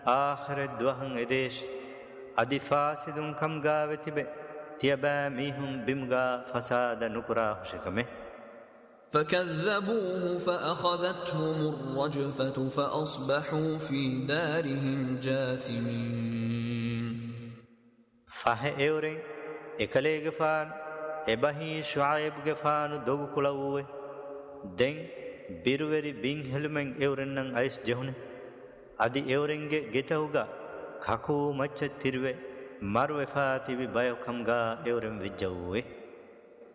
آخر الدوهن إديش أدي فاسدون كم غاوتي تيبا ميهم بمغا فساد نكراه شكمه فكذبوه فأخذتهم الرجفة فأصبحوا في دارهم جاثمين فه ايورين اكلي غفان ابهي شعيب غفان دوغ كلوه دين بيرووري بين هلمن ايورنن ايس جهونه ادي ايورنگه گيتهوغا كاكو مچ تيروي مارو فاتي بي بايو كمغا ايورن وجوه